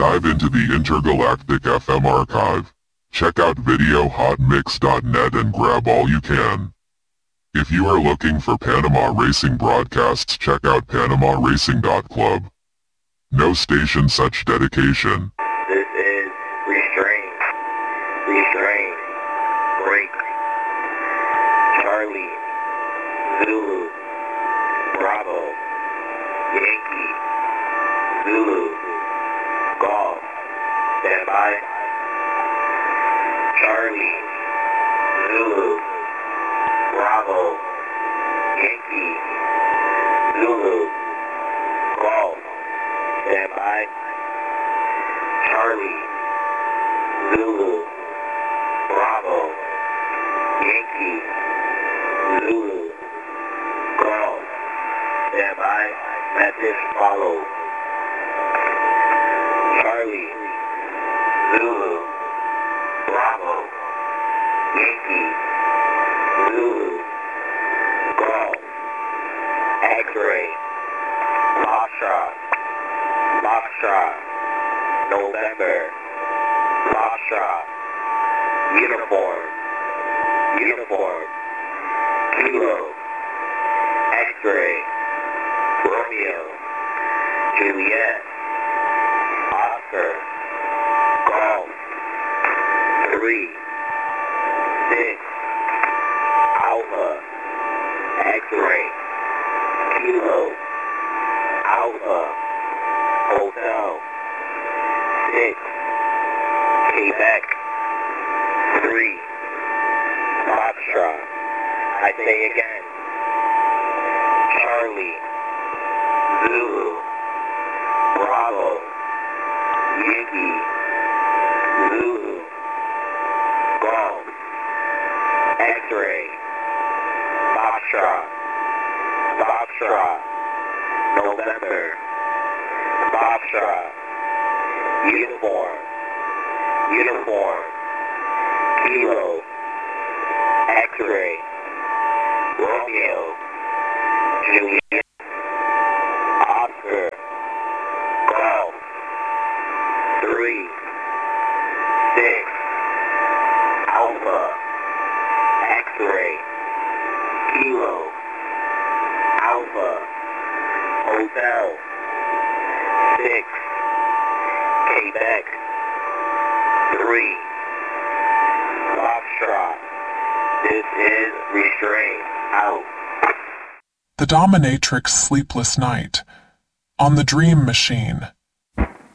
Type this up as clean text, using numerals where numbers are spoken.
dive into the intergalactic FM archive. Check out videohotmix.net and grab all you can. If you are looking for Panama Racing broadcasts, check out PanamaRacing.club. No station such dedication. This is Restraint. Break. Charlie. Zulu. Bravo. Yankee. Zulu. Golf. Stand by. Charlie. Zulu. Bravo. Yankee. Zulu. Golf. Stand by. Charlie. Zulu. Bravo. Yankee. Zulu. Golf. Stand by. Message follows. Charlie. Zulu. Bravo. Yankee. Zulu. Golf. X-ray. Foxtrot. November. Foxtrot. Uniform. Kilo. X-ray. Romeo. Juliet. Oscar. Golf. 3. 6. Alpha. X-ray. Kilo. Alpha. Hotel. 6. Quebec. 3. Foxtrot. I say again. Charlie. Zulu. Bravo. Yankee. Zulu. Golf. X-ray. Foxtrot. November. Foxtrot. Uniform. Kilo. X-ray. Romeo. Juliet. Oscar. Golf. 3. 6. Alpha. X-ray. Kilo. Alpha. Hotel. 6. Quebec. 3. Foxtrot. This is Restraint. Out. The Dominatrix Sleepless Night. On the Dream Machine.